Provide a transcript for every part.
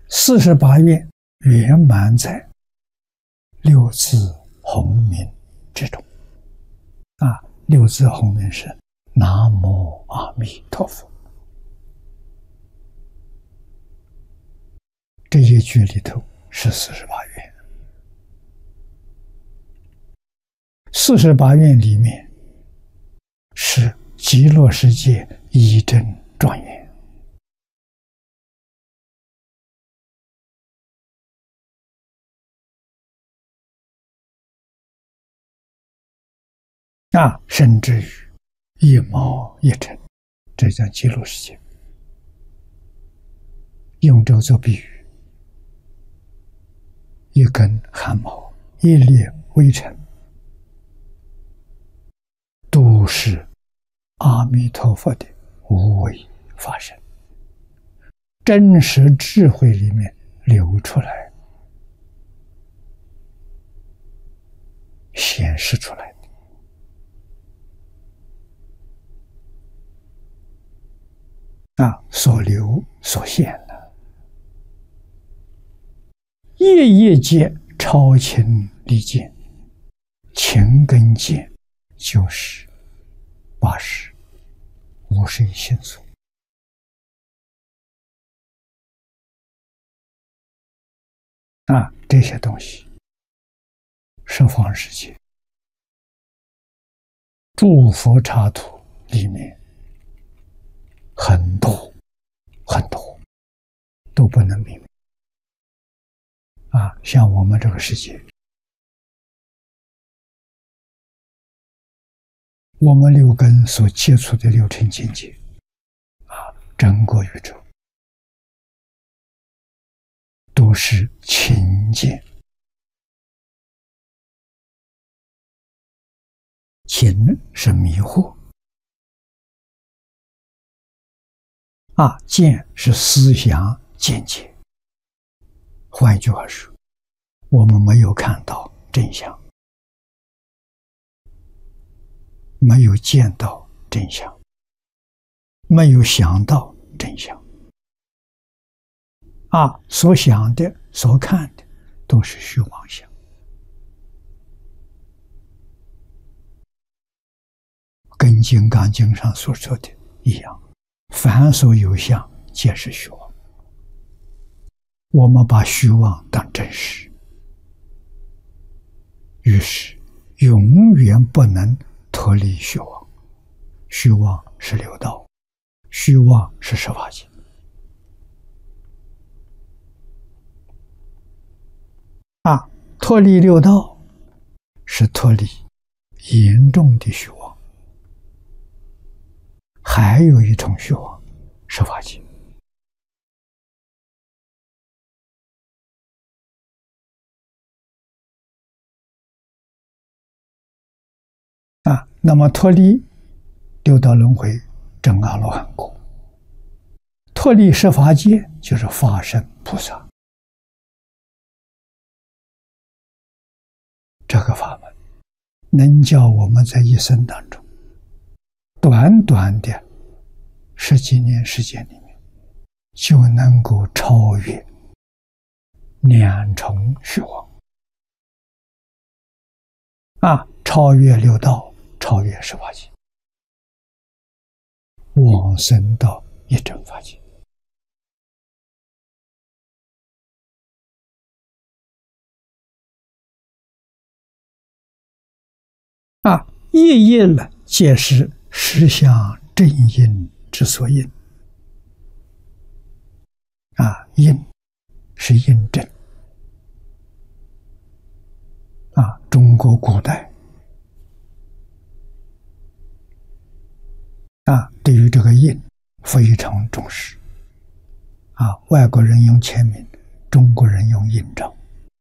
48愿圆满在六字洪名之中。六字洪名是南无阿弥陀佛。这一句里头是48愿。48愿里面是极乐世界一真庄严。甚至于一毛一尘，这叫极乐世界。用这个做比喻，一根汗毛，一粒微尘，都是阿弥陀佛的无为法身，真实智慧里面流出来，显示出来的。所流所现的，业业界超情离见，情跟见就是80、51心所。这些东西，十方世界诸佛刹土里面很多很多都不能明白。像我们这个世界，我们六根所接触的六尘境界，整个宇宙都是情见。情是迷惑，见是思想见解。换一句话说，我们没有看到真相，没有见到真相，没有想到真相。所想的、所看的都是虚妄相。跟《金刚经》上所说的一样，凡所有相，皆是虚妄。我们把虚妄当真实，于是永远不能脱离虚妄。虚妄是六道，虚妄是十法界。脱离六道是脱离严重的虚妄。还有一种虚妄，十法界。那么脱离六道轮回，证阿罗汉果；脱离十法界，就是法身菩萨。这个法门能叫我们在一生当中，短短的10几年时间里面，就能够超越2重虚妄，超越六道，超越十法界，往生到一真法界。业业呢，皆是实相正因之所因。因是印证。中国古代对于这个印非常重视。外国人用签名，中国人用印章。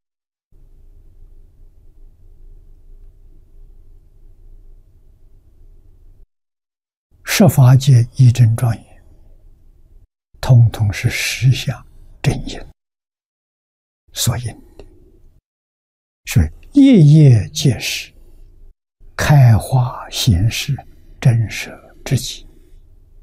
十法界一真庄严，统统是实相正因所引的，所以业业皆是开花显示真实之际。